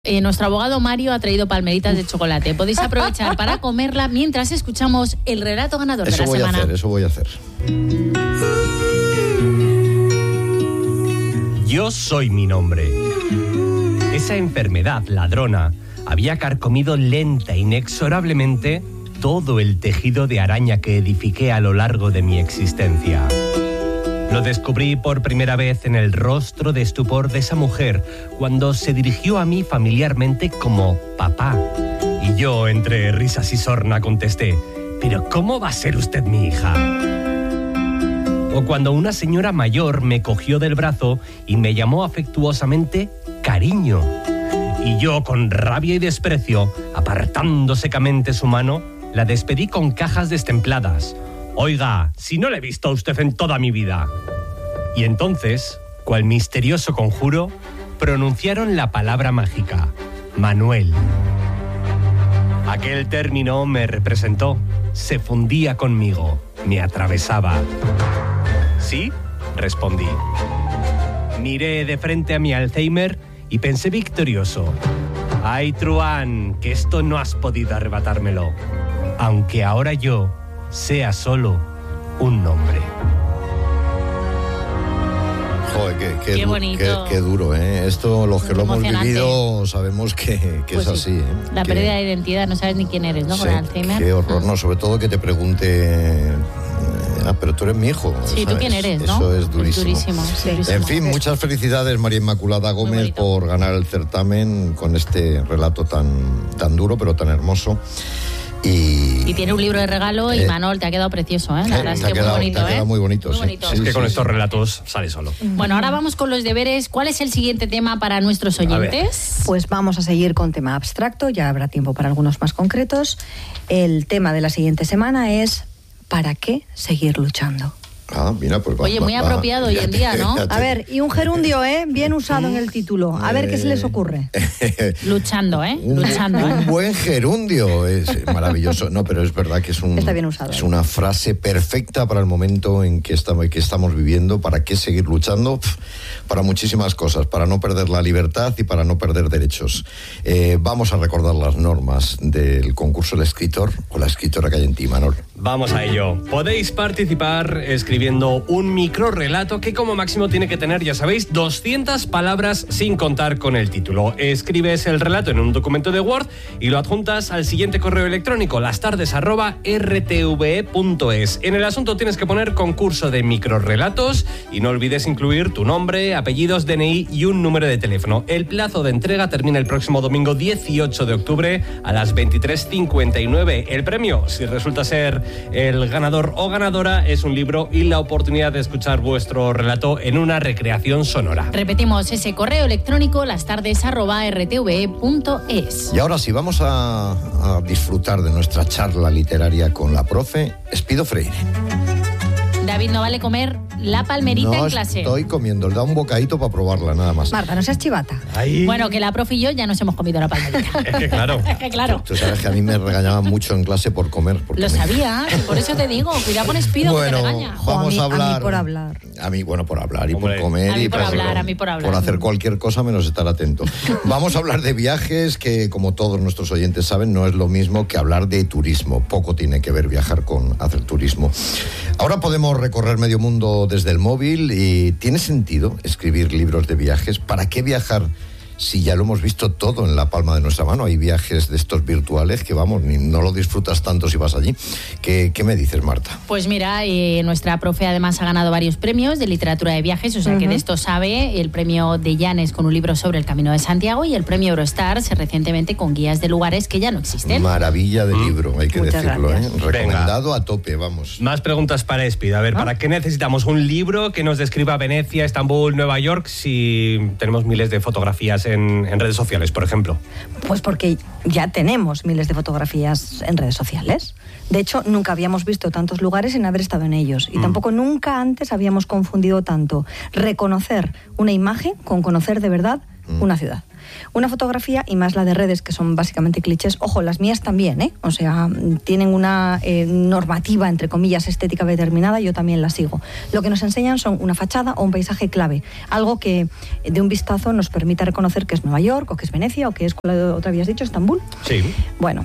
Nuestro abogado Mario ha traído palmeritas de chocolate. Podéis aprovechar para comerla mientras escuchamos el relato ganador de la semana. Eso voy a hacer. Yo soy mi nombre. Esa enfermedad ladrona había carcomido lenta e inexorablemente todo el tejido de araña que edifiqué a lo largo de mi existencia. Lo descubrí por primera vez en el rostro de estupor de esa mujer cuando se dirigió a mí familiarmente como papá. Y yo, entre risas y sorna, contesté: ¿pero cómo va a ser usted mi hija? O cuando una señora mayor me cogió del brazo y me llamó afectuosamente cariño. Y yo, con rabia y desprecio, apartando secamente su mano, la despedí con cajas destempladas. Oiga, si no le he visto a usted en toda mi vida. Y entonces, cual misterioso conjuro, pronunciaron la palabra mágica: Manuel. Aquel término me representó, se fundía conmigo, me atravesaba. ¿Sí? Respondí. Miré de frente a mi Alzheimer y pensé victorioso: ay, Truán, que esto no has podido arrebatármelo, aunque ahora yo sea solo un nombre. Joder, qué bonito. Qué duro, ¿eh? Esto, los que lo hemos vivido, sabemos que pues es así, ¿eh? La pérdida de identidad, no sabes ni quién eres, ¿no? Sí, con el Alzheimer. Qué horror, no, sobre todo que te pregunte: pero tú eres mi hijo. Sí, ¿tú quién eres, no? Eso es durísimo. Durísimo, sí. En fin, muchas felicidades, María Inmaculada Gómez, por ganar el certamen con este relato tan duro, pero tan hermoso. Y tiene un libro de regalo y Manol, te ha quedado precioso, ¿eh? La verdad es que muy bonito, te ha quedado muy bonito, muy sí. bonito. Es que con estos relatos sale solo. Bueno, ahora vamos con los deberes. ¿Cuál es el siguiente tema para nuestros oyentes? Pues vamos a seguir con tema abstracto, ya habrá tiempo para algunos más concretos. El tema de la siguiente semana es: ¿para qué seguir luchando? Ah, mira, pues Oye, muy apropiado hoy en día, ¿no? A ver, y un gerundio, bien usado en el título. A ver qué se les ocurre. Luchando, luchando. Un buen gerundio, es maravilloso. No, pero es verdad que está bien usado, es una frase perfecta para el momento en que estamos viviendo. ¿Para qué seguir luchando? Para muchísimas cosas, para no perder la libertad y para no perder derechos. Vamos a recordar las normas del concurso El Escritor o la escritora que hay en ti, Manol. Vamos a ello. Podéis participar escribiendo un microrrelato que como máximo tiene que tener, ya sabéis, 200 palabras sin contar con el título. Escribes el relato en un documento de Word y lo adjuntas al siguiente correo electrónico: lastardes@rtve.es. En el asunto tienes que poner concurso de microrrelatos y no olvides incluir tu nombre, apellidos, DNI y un número de teléfono. El plazo de entrega termina el próximo domingo 18 de octubre a las 23:59. El premio, si resulta ser el ganador o ganadora, es un libro y la oportunidad de escuchar vuestro relato en una recreación sonora. Repetimos ese correo electrónico: lastardes@rtve.es. Y ahora sí, vamos a disfrutar de nuestra charla literaria con la profe Espido Freire. David, no vale comer la palmerita en clase. No estoy comiendo, le da un bocadito para probarla, nada más. Marta, no seas chivata. Ahí. Bueno, que la profe y yo ya nos hemos comido la palmerita. Es que claro. Tú sabes que a mí me regañaban mucho en clase por comer. Lo sabía, por eso te digo, cuidado con Espido, que te regaña. Vamos a hablar. A mí por hablar. A mí, bueno, por hablar y Hombre, por comer. A mí y por hablar, a mí por hablar. Por hacer cualquier cosa menos estar atento. Vamos a hablar de viajes, que como todos nuestros oyentes saben, no es lo mismo que hablar de turismo. Poco tiene que ver viajar con hacer turismo. Ahora podemos recorrer medio mundo desde el móvil y ¿tiene sentido escribir libros de viajes? ¿Para qué viajar si ya lo hemos visto todo en la palma de nuestra mano? Hay viajes de estos virtuales que, vamos, no lo disfrutas tanto si vas allí. ¿Qué me dices, Marta? Pues mira, nuestra profe además ha ganado varios premios de literatura de viajes, o sea que de esto sabe. El premio de Llanes con un libro sobre el Camino de Santiago y el premio Eurostars recientemente con guías de lugares que ya no existen. Maravilla de libro, hay que Muchas decirlo, gracias. Recomendado a tope, vamos. Más preguntas para Espido. A ver, ¿para qué necesitamos un libro que nos describa Venecia, Estambul, Nueva York si tenemos miles de fotografías en redes sociales, por ejemplo? Pues porque ya tenemos miles de fotografías en redes sociales. De hecho, nunca habíamos visto tantos lugares sin haber estado en ellos. Y tampoco nunca antes habíamos confundido tanto reconocer una imagen con conocer de verdad una ciudad. Una fotografía, y más la de redes, que son básicamente clichés, ojo, las mías también, ¿eh? O sea, tienen una normativa, entre comillas, estética determinada, yo también la sigo. Lo que nos enseñan son una fachada o un paisaje clave, algo que de un vistazo nos permita reconocer que es Nueva York, o que es Venecia, o que es, ¿cuál otra habías dicho? Estambul. Sí. Bueno,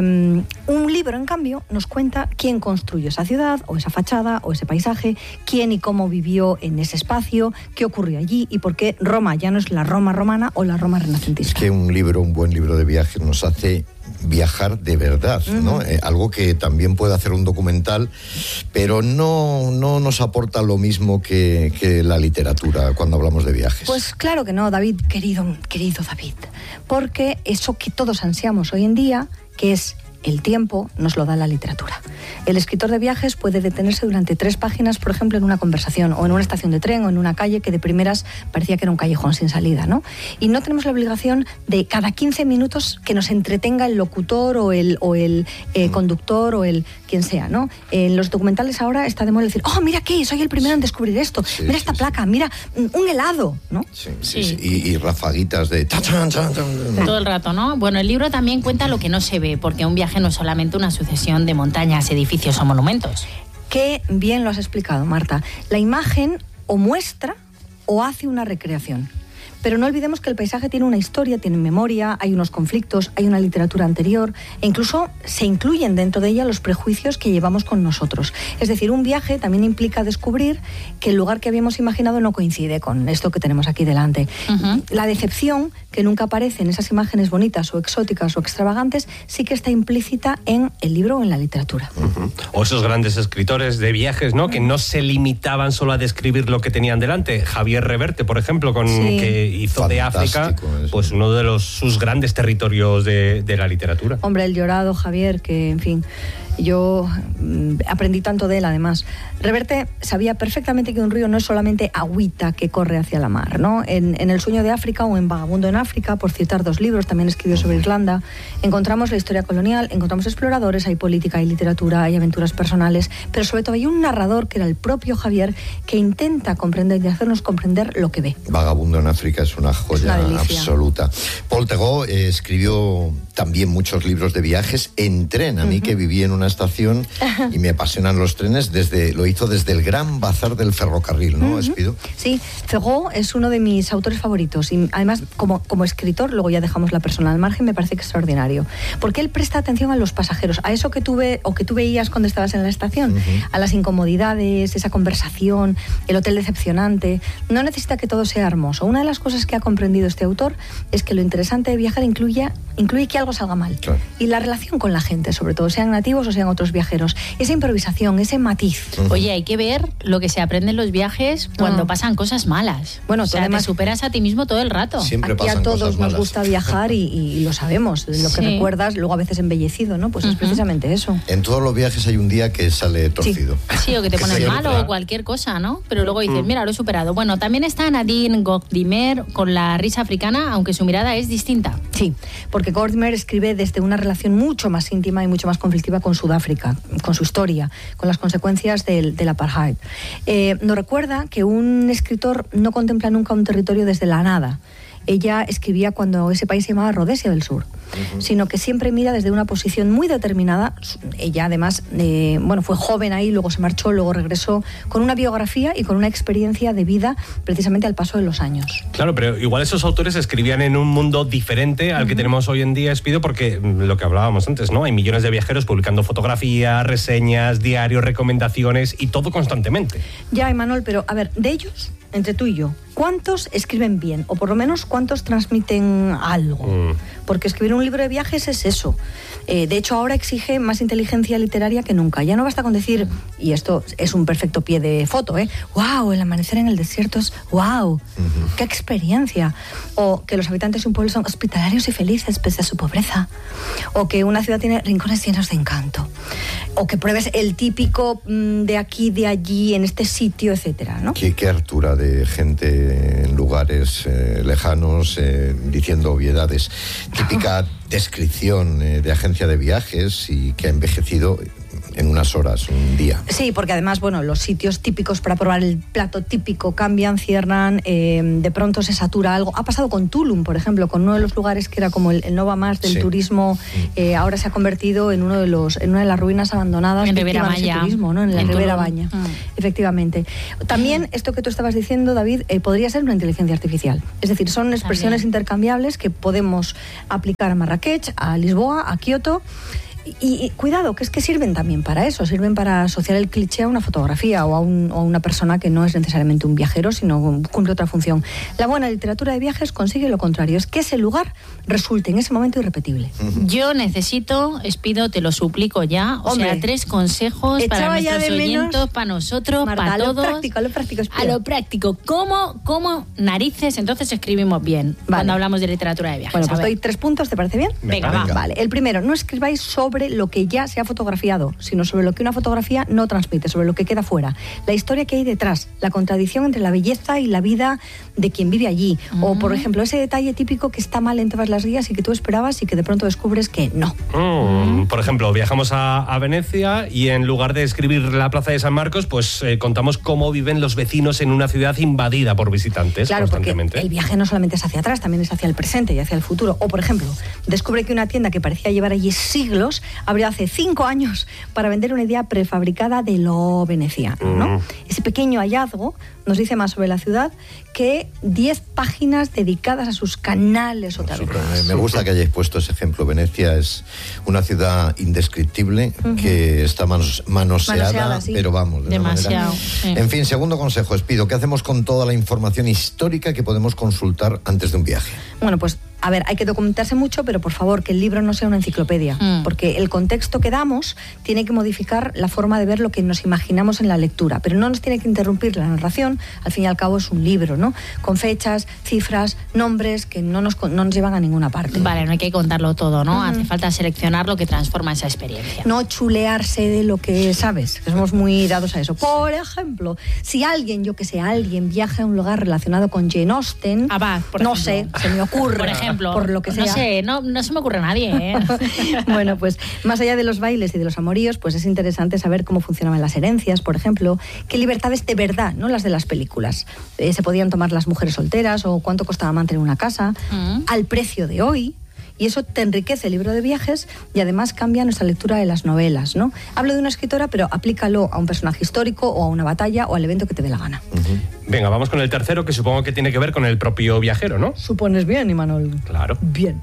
un libro, en cambio, nos cuenta quién construyó esa ciudad, o esa fachada, o ese paisaje, quién y cómo vivió en ese espacio, qué ocurrió allí y por qué Roma ya no es la Roma romana o la Roma renacentista. Es que un buen libro de viajes nos hace viajar de verdad, ¿no? Algo que también puede hacer un documental, pero no nos aporta lo mismo que la literatura cuando hablamos de viajes. Pues claro que no, David, querido David, porque eso que todos ansiamos hoy en día, que es el tiempo, nos lo da la literatura. El escritor de viajes puede detenerse durante 3 páginas, por ejemplo, en una conversación, o en una estación de tren, o en una calle que de primeras parecía que era un callejón sin salida, ¿no? Y no tenemos la obligación de cada 15 minutos que nos entretenga el locutor o el conductor o el quien sea, ¿no? En los documentales ahora está de moda decir, oh, mira qué, soy el primero en descubrir esto, sí, mira esta placa, mira un helado, ¿no? Sí. Y rafaguitas de... Todo el rato, ¿no? Bueno, el libro también cuenta lo que no se ve, porque un viaje no es solamente una sucesión de montañas, edificios o monumentos. Qué bien lo has explicado, Marta. La imagen o muestra o hace una recreación. Pero no olvidemos que el paisaje tiene una historia, tiene memoria, hay unos conflictos, hay una literatura anterior e incluso se incluyen dentro de ella los prejuicios que llevamos con nosotros. Es decir, un viaje también implica descubrir que el lugar que habíamos imaginado no coincide con esto que tenemos aquí delante. La decepción, que nunca aparece en esas imágenes bonitas o exóticas o extravagantes, sí que está implícita en el libro o en la literatura. O esos grandes escritores de viajes, ¿no? Que no se limitaban solo a describir lo que tenían delante. Javier Reverte, por ejemplo, que hizo de África pues uno de sus grandes territorios de la literatura. Hombre, el llorado Javier, que en fin, yo aprendí tanto de él además. Reverte sabía perfectamente que un río no es solamente agüita que corre hacia la mar, ¿no? En El sueño de África o en Vagabundo en África, por citar 2 libros, también escribió sobre Irlanda, encontramos la historia colonial, encontramos exploradores, hay política, hay literatura, hay aventuras personales, pero sobre todo hay un narrador que era el propio Javier que intenta comprender y hacernos comprender lo que ve. Vagabundo en África es una joya absoluta. Paul Theroux escribió también muchos libros de viajes en tren. A mí que viví en una estación y me apasionan los trenes, lo hizo desde el Gran Bazar del Ferrocarril, ¿no, Espido? Sí, Theroux es uno de mis autores favoritos y además como escritor, luego ya dejamos la persona al margen, me parece extraordinario, porque él presta atención a los pasajeros, a eso que tú veías cuando estabas en la estación, a las incomodidades, esa conversación, el hotel decepcionante. No necesita que todo sea hermoso. Una de las cosas que ha comprendido este autor es que lo interesante de viajar incluye que algo salga mal. Claro. Y la relación con la gente, sobre todo, sean nativos o sean otros viajeros. Esa improvisación, ese matiz. Oye, hay que ver lo que se aprende en los viajes cuando pasan cosas malas. Bueno, o sea, además te superas a ti mismo todo el rato. Siempre aquí a todos nos gusta viajar y lo sabemos. Lo que recuerdas, luego a veces embellecido, ¿no? Pues es precisamente eso. En todos los viajes hay un día que sale torcido. Sí, o que te pones mal o cualquier cosa, ¿no? Pero luego dices, mira, lo he superado. Bueno, también está Nadine Gordimer con La risa africana, aunque su mirada es distinta. Sí, porque Gordimer escribe desde una relación mucho más íntima y mucho más conflictiva con Sudáfrica, con su historia, con las consecuencias del apartheid. Nos recuerda que un escritor no contempla nunca un territorio desde la nada. Ella escribía cuando ese país se llamaba Rodesia del Sur, sino que siempre mira desde una posición muy determinada. Ella además, fue joven ahí, luego se marchó, luego regresó con una biografía y con una experiencia de vida precisamente al paso de los años. Claro, pero igual esos autores escribían en un mundo diferente al que tenemos hoy en día, Espido, porque lo que hablábamos antes, ¿no? Hay millones de viajeros publicando fotografías, reseñas, diarios, recomendaciones y todo constantemente. Ya, Imanol, pero a ver, de ellos, entre tú y yo, ¿cuántos escriben bien? O por lo menos, ¿cuántos transmiten algo? Porque escribir un libro de viajes es eso. De hecho, ahora exige más inteligencia literaria que nunca. Ya no basta con decir, y esto es un perfecto pie de foto, ¡wow! El amanecer en el desierto es ¡wow! ¡Qué experiencia! O que los habitantes de un pueblo son hospitalarios y felices pese a su pobreza. O que una ciudad tiene rincones llenos de encanto. O que pruebes el típico de aquí, de allí, en este sitio, etcétera, ¿no? Qué hartura de gente en lugares lejanos diciendo obviedades. Típica descripción de agencia de viajes y que ha envejecido en unas horas, un día. Sí, porque además, bueno, los sitios típicos para probar el plato típico cambian, cierran, de pronto se satura algo. Ha pasado con Tulum, por ejemplo, con uno de los lugares que era como el Nova Más del turismo, ahora se ha convertido en una de las ruinas abandonadas en Ribera Maya, turismo, ¿no? En la Ribera Maya, efectivamente. También esto que tú estabas diciendo, David, podría ser una inteligencia artificial. Es decir, son expresiones intercambiables que podemos aplicar a Marrakech, a Lisboa, a Kioto. Y cuidado, que es que sirven también para eso, sirven para asociar el cliché a una fotografía o a una persona que no es necesariamente un viajero, sino cumple otra función. La buena literatura de viajes consigue lo contrario, es que ese lugar resulte en ese momento irrepetible. Yo necesito, Espido, te lo suplico ya, Hombre, sea 3 consejos para nuestros oyentes, para nosotros, Marta, para todos. A lo práctico, a lo práctico. ¿Cómo narices entonces escribimos bien cuando hablamos de literatura de viajes? Bueno, pues doy 3 puntos, ¿te parece bien? Venga, va. Vale, el primero, no escribáis sobre lo que ya se ha fotografiado, sino sobre lo que una fotografía no transmite, sobre lo que queda fuera. La historia que hay detrás, la contradicción entre la belleza y la vida de quien vive allí. O, por ejemplo, ese detalle típico que está mal en todas las guías y que tú esperabas y que de pronto descubres que no. Por ejemplo, viajamos a Venecia y en lugar de escribir la Plaza de San Marcos, pues contamos cómo viven los vecinos en una ciudad invadida por visitantes constantemente. Porque el viaje no solamente es hacia atrás, también es hacia el presente y hacia el futuro. O, por ejemplo, descubre que una tienda que parecía llevar allí siglos abrió hace 5 años para vender una idea prefabricada de lo veneciano, ¿no? Ese pequeño hallazgo nos dice más sobre la ciudad que 10 páginas dedicadas a sus canales o tabernas. Me gusta que hayáis puesto ese ejemplo. Venecia es una ciudad indescriptible que está manoseada, sí. Pero vamos, demasiado. En fin, segundo consejo, Espido, ¿qué hacemos con toda la información histórica que podemos consultar antes de un viaje? Bueno, pues a ver, hay que documentarse mucho, pero por favor, que el libro no sea una enciclopedia, porque el contexto que damos tiene que modificar la forma de ver lo que nos imaginamos en la lectura, pero no nos tiene que interrumpir la narración. Al fin y al cabo es un libro, ¿no? Con fechas, cifras, nombres que no nos llevan a ninguna parte. Vale, no hay que contarlo todo, ¿no? Hace falta seleccionar lo que transforma esa experiencia. No chulearse de lo que sabes, que somos muy dados a eso. Por ejemplo, si alguien viaja a un lugar relacionado con Jane Austen, no sé, se me ocurre. Por ejemplo, por lo que sea. No sé, no se me ocurre a nadie, ¿eh? Bueno, pues más allá de los bailes y de los amoríos, pues es interesante saber cómo funcionaban las herencias, por ejemplo, qué libertades de verdad, no las de las películas, se podían tomar las mujeres solteras o cuánto costaba mantener una casa, al precio de hoy. Y eso te enriquece el libro de viajes y además cambia nuestra lectura de las novelas, ¿no? Hablo de una escritora, pero aplícalo a un personaje histórico o a una batalla o al evento que te dé la gana. Venga, vamos con el tercero, que supongo que tiene que ver con el propio viajero, ¿no? Supones bien, Imanol. Claro. Bien.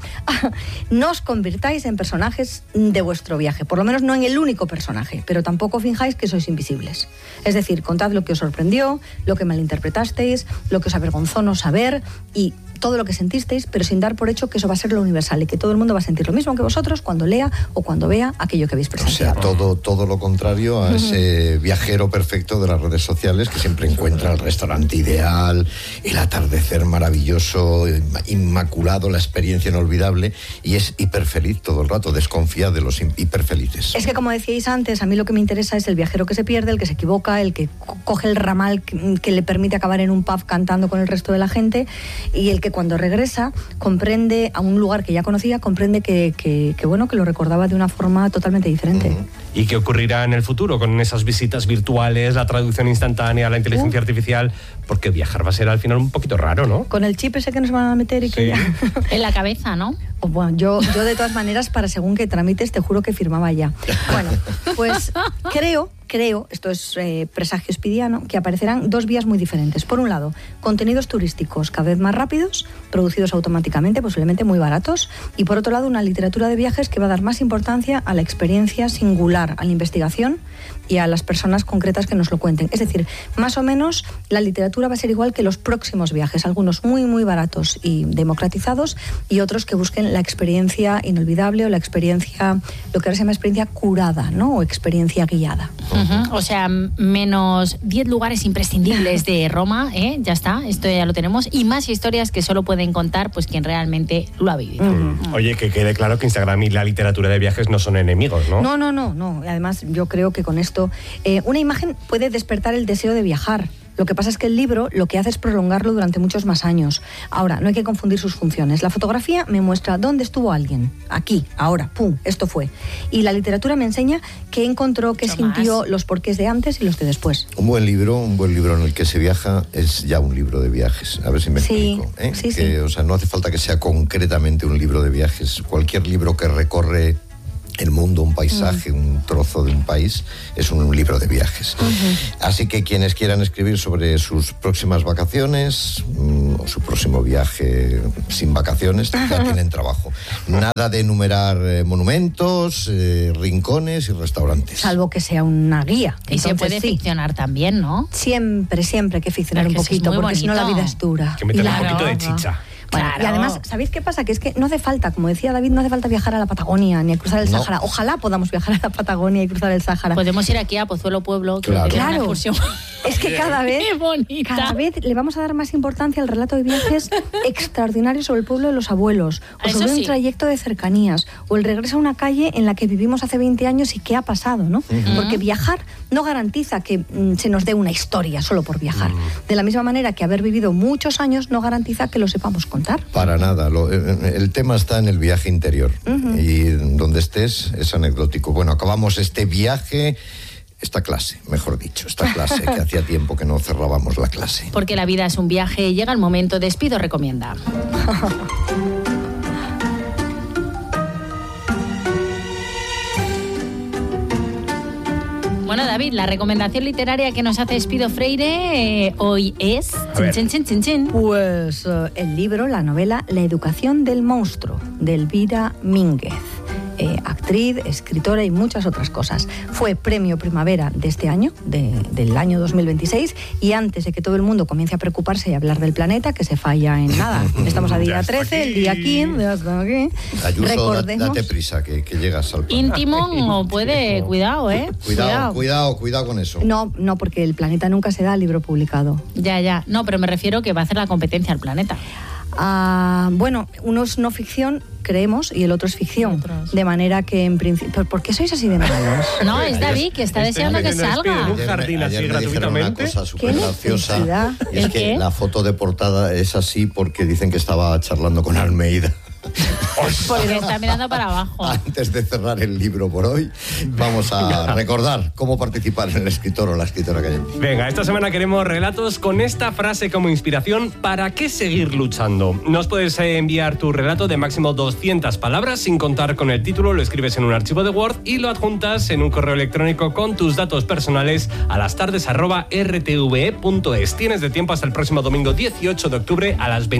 No os convirtáis en personajes de vuestro viaje, por lo menos no en el único personaje, pero tampoco finjáis que sois invisibles. Es decir, contad lo que os sorprendió, lo que malinterpretasteis, lo que os avergonzó no saber y todo lo que sentisteis, pero sin dar por hecho que eso va a ser lo universal y que todo el mundo va a sentir lo mismo que vosotros cuando lea o cuando vea aquello que habéis presenciado. O sea, todo lo contrario a ese viajero perfecto de las redes sociales que siempre encuentra el restaurante ideal, el atardecer maravilloso, inmaculado, la experiencia inolvidable, y es hiperfeliz todo el rato, desconfía de los hiperfelices. Es que, como decíais antes, a mí lo que me interesa es el viajero que se pierde, el que se equivoca, el que coge el ramal que le permite acabar en un pub cantando con el resto de la gente, y el que cuando regresa comprende a un lugar que ya conocía, comprende que lo recordaba de una forma totalmente diferente. ¿Y qué ocurrirá en el futuro con esas visitas virtuales, la traducción instantánea, la inteligencia artificial? Porque viajar va a ser al final un poquito raro, ¿no? Con el chip ese que nos van a meter y que ya... En la cabeza, ¿no? Bueno, yo de todas maneras, para según qué trámites, te juro que firmaba ya. Bueno, pues creo, esto es presagio espidiano, que aparecerán 2 vías muy diferentes. Por un lado, contenidos turísticos cada vez más rápidos, producidos automáticamente, posiblemente muy baratos, y por otro lado, una literatura de viajes que va a dar más importancia a la experiencia singular, a la investigación y a las personas concretas que nos lo cuenten. Es decir, más o menos la literatura va a ser igual que los próximos viajes, algunos muy, muy baratos y democratizados, y otros que busquen la experiencia inolvidable o la experiencia, lo que ahora se llama experiencia curada, ¿no? O experiencia guiada. O sea, menos 10 lugares imprescindibles de Roma, ya está, esto ya lo tenemos, y más historias que solo pueden contar pues quien realmente lo ha vivido. Oye, que quede claro que Instagram y la literatura de viajes no son enemigos, ¿no? No. Además, yo creo que con esto una imagen puede despertar el deseo de viajar, Lo que pasa es que el libro lo que hace es prolongarlo durante muchos más años. Ahora, no hay que confundir sus funciones. La fotografía me muestra dónde estuvo alguien, aquí, ahora, pum, esto fue. Y la literatura me enseña qué encontró, qué sintió, los porqués de antes y los de después. Un buen libro en el que se viaja es ya un libro de viajes. A ver si me explico. Sí. O sea, no hace falta que sea concretamente un libro de viajes. Cualquier libro que recorre el mundo, un paisaje, un trozo de un país, es un libro de viajes. Así que quienes quieran escribir sobre sus próximas vacaciones o su próximo viaje sin vacaciones, ya tienen trabajo. Nada de enumerar monumentos, rincones y restaurantes. Salvo que sea una guía. Y se puede ficcionar también, ¿no? Siempre hay que ficcionar un poquito, porque si no la vida es dura. Que meterle un poquito de chicha. Bueno, y además, ¿sabéis qué pasa? Que es que no hace falta, como decía David, no hace falta viajar a la Patagonia ni a cruzar el Sáhara. Ojalá podamos viajar a la Patagonia y cruzar el Sáhara. Podemos ir aquí a Pozuelo Pueblo, que Claro. es una excursión. Es que cada vez le vamos a dar más importancia al relato de viajes extraordinarios sobre el pueblo de los abuelos, o sobre un trayecto de cercanías, o el regreso a una calle en la que vivimos hace 20 años y qué ha pasado, ¿no? Porque viajar no garantiza que se nos dé una historia solo por viajar. De la misma manera que haber vivido muchos años no garantiza que lo sepamos contar. Para nada. El tema está en el viaje interior. Y donde estés es anecdótico. Bueno, acabamos esta clase, que hacía tiempo que no cerrábamos la clase. Porque la vida es un viaje, llega el momento, Despido recomienda. Bueno, David, la recomendación literaria que nos hace Despido Freire hoy es... Pues el libro, la novela La educación del monstruo, de Elvira Mínguez. Actriz, escritora y muchas otras cosas. Fue premio Primavera de este año, del año 2026, y antes de que todo el mundo comience a preocuparse y a hablar del planeta, que se falla en nada. Estamos a día 13, el día 15, ya está aquí. Ayuso, recordemos... date prisa, que llegas al planeta. Íntimo o puede... Cuidado, ¿eh? Cuidado con eso. No, porque el planeta nunca se da libro publicado. Ya. No, pero me refiero que va a hacer la competencia al planeta. Bueno, uno es no ficción, creemos, y el otro es ficción. De manera que, en principio... ¿Por qué sois así de malos? No, es David, que está deseando que salga. Un jardín así Ayer me dijeron una gratuitamente. cosa súper graciosa. necesidad? Y es ¿El que qué? la foto de portada es así porque dicen que estaba charlando con Almeida. Porque está mirando para abajo. Antes de cerrar el libro por hoy, vamos a recordar cómo participar en el escritor o la escritora que hay en ti. Venga, esta semana queremos relatos con esta frase como inspiración. ¿Para qué seguir luchando? Nos puedes enviar tu relato de máximo 200 palabras sin contar con el título. Lo escribes en un archivo de Word y lo adjuntas en un correo electrónico con tus datos personales a lastardes@rtve.es. Tienes de tiempo hasta el próximo domingo 18 de octubre a las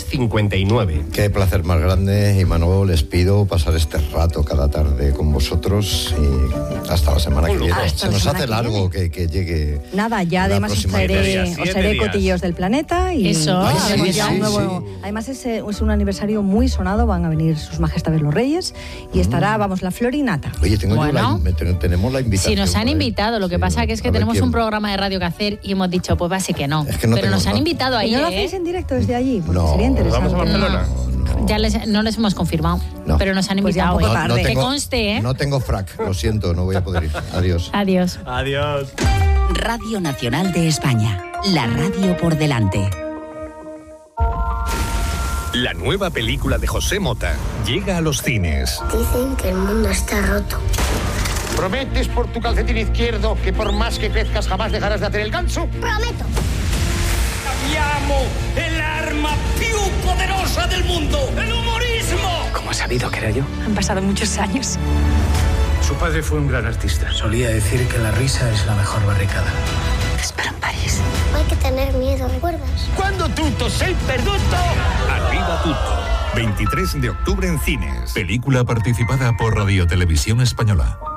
23:59. Qué placer más grande, Imanol. Les pido pasar este rato cada tarde con vosotros y hasta la semana que viene. Se nos hace largo que llegue. Nada, ya la además os próxima traeré, idea. os traeré cotillos del planeta y Eso. Ay, tenemos sí, ya sí, un nuevo. sí. Además es un aniversario muy sonado, van a venir sus majestades los reyes y estará, la florinata. Oye, tenemos la invitación. Si nos han por ahí. invitado, lo que Sí, pasa que es que a ver tenemos quién. un programa de radio que hacer y hemos dicho, pues va, sí que no. Es que no pero tengo nos han nada. invitado ¿Y ahí, no lo hacéis en directo desde allí? Porque No, sería interesante. ¿Vamos a Barcelona? Ya no les hemos confirmado, No. pero nos han Pues ya invitado. un poco tarde. Que conste, ¿eh? No tengo frac, lo siento, no voy a poder ir. Adiós. Adiós. Adiós. Radio Nacional de España. La radio por delante. La nueva película de José Mota llega a los cines. Dicen que el mundo está roto. ¿Prometes por tu calcetín izquierdo que por más que crezcas jamás dejarás de hacer el ganso? Prometo. Abbiamo el arma più poderosa del mundo, el humorismo. ¿Cómo ha sabido que era yo? Han pasado muchos años. Su padre fue un gran artista. Solía decir que la risa es la mejor barricada. Te espero en París. No hay que tener miedo, ¿recuerdas? Quando tutto sei perduto. Arriba Tutto. 23 de octubre en cines. Película participada por Radio Televisión Española.